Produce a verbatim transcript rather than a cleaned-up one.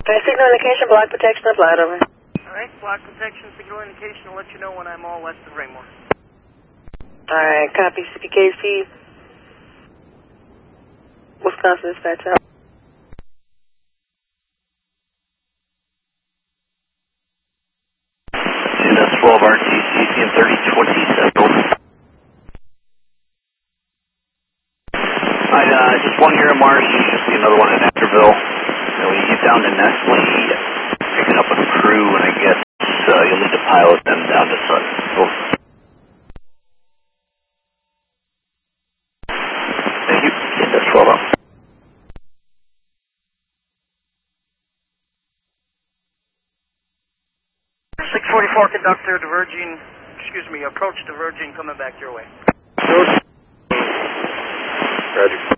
Okay, signal indication, block protection applied, over. Alright, block protection, signal indication, I'll let you know when I'm all west of Raymore. Alright, copy C P K C. Wisconsin dispatch out. And that's twelve R T C, C M thirty twenty-seven, over. Alright, uh, just one here in Marsh, just be another one in Actorville. So when you get down to Nestle, picking up a crew, and I guess uh, you'll need to pilot them down to Sutton. Over. Thank you. Yeah, that's twelve up. six forty-four conductor diverging, excuse me, approach diverging, coming back your way. Roger.